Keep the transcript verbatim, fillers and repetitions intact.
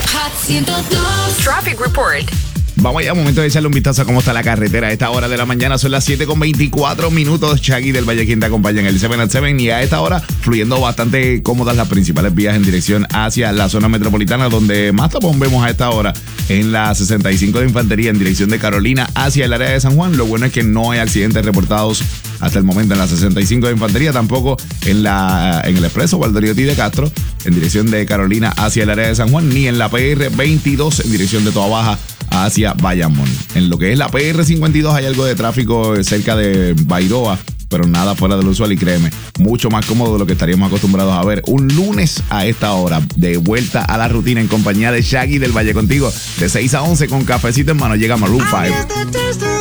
Hot ciento dos. Traffic Report. Vamos ya, momento de echarle un vistazo a cómo está la carretera a esta hora de la mañana. Son las siete con veinticuatro minutos. Shaggy del Valle quien te acompaña en el siete at siete. Y a esta hora fluyendo bastante cómodas las principales vías en dirección hacia la zona metropolitana, donde más tapón vemos a esta hora en la sesenta y cinco de Infantería en dirección de Carolina hacia el área de San Juan. Lo bueno es que no hay accidentes reportados hasta el momento en la sesenta y cinco de Infantería, tampoco en la en el expreso Valdoriotti de Castro en dirección de Carolina hacia el área de San Juan, ni en la P R veintidós en dirección de Toa Baja hacia Bayamón. En lo que es la P R cincuenta y dos hay algo de tráfico cerca de Bairoa, pero nada fuera de lo usual, y créeme, mucho más cómodo de lo que estaríamos acostumbrados a ver un lunes a esta hora, de vuelta a la rutina en compañía de Shaggy del Valle contigo, de seis a once con cafecito en mano. Llega Maroon cinco.